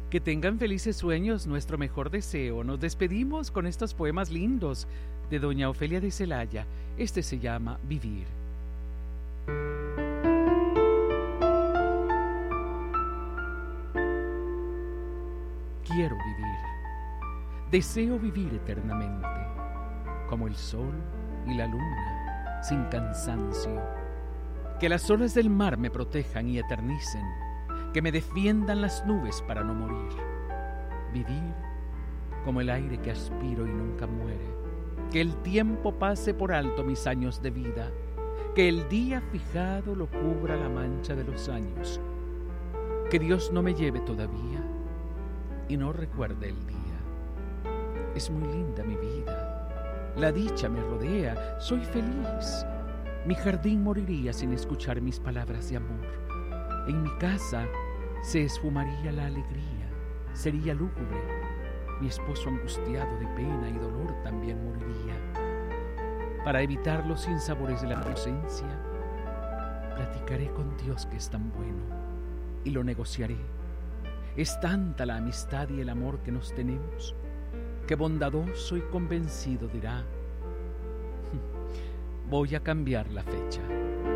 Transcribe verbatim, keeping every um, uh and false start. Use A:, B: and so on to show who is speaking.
A: Que tengan felices sueños, nuestro mejor deseo. Nos despedimos con estos poemas lindos de doña Ofelia de Celaya. Este se llama Vivir. Quiero vivir, deseo vivir eternamente, como el sol y la luna, sin cansancio. Que las olas del mar me protejan y eternicen, que me defiendan las nubes para no morir. Vivir como el aire que aspiro y nunca muere, que el tiempo pase por alto mis años de vida, que el día fijado lo cubra la mancha de los años, que Dios no me lleve todavía y no recuerde el día. Es muy linda mi vida, la dicha me rodea, soy feliz. Mi jardín moriría sin escuchar mis palabras de amor. En mi casa se esfumaría la alegría, sería lúgubre. Mi esposo angustiado de pena y dolor también moriría. Para evitar los sinsabores de la ausencia, platicaré con Dios que es tan bueno y lo negociaré. Es tanta la amistad y el amor que nos tenemos, que bondadoso y convencido dirá: voy a cambiar la fecha.